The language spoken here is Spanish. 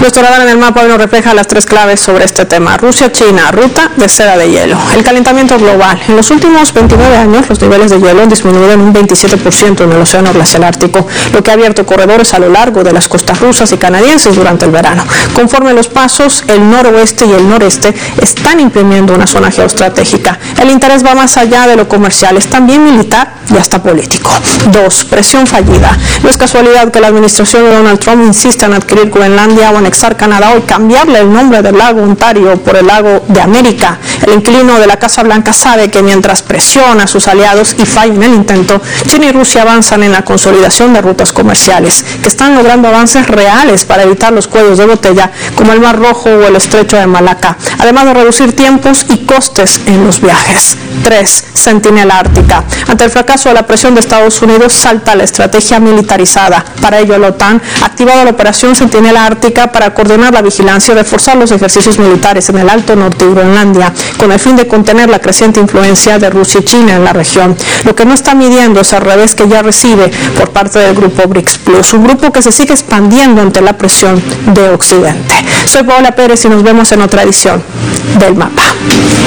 Nuestro radar en el mapa hoy nos refleja las tres claves sobre este tema. Rusia-China, ruta de seda de hielo. El calentamiento global. En los últimos 29 años, los niveles de hielo han disminuido en un 27% en el océano glacial ártico, lo que ha abierto corredores a lo largo de las costas rusas y canadienses durante el verano. Conforme los pasos, el noroeste y el noreste están imprimiendo una zona geoestratégica. El interés va más allá de lo comercial, es también militar y hasta político. 2. Presión fallida. No es casualidad que la administración de Donald Trump insista en adquirir Groenlandia o anexar Canadá o cambiarle el nombre del lago Ontario por el lago de América. El inquilino de la Casa Blanca sabe que mientras presiona a sus aliados y falla en el intento, China y Rusia avanzan en la consolidación de rutas comerciales, que están logrando avances reales para evitar los cuellos de botella como el Mar Rojo o el Estrecho de Malaca, además de reducir tiempos y costes en los viajes. 3. Centinela Ártica. Ante el fracaso de la presión de Estados Unidos, salta la estrategia militarizada. Para ello, la OTAN ha activado la operación Centinela Ártica para coordinar la vigilancia y reforzar los ejercicios militares en el Alto Norte y Groenlandia, con el fin de contener la creciente influencia de Rusia y China en la región. Lo que no está midiendo es al revés que ya recibe por parte del grupo BRICS Plus, un grupo que se sigue expandiendo ante la presión de Occidente. Soy Paola Pérez y nos vemos en otra edición del Mapa.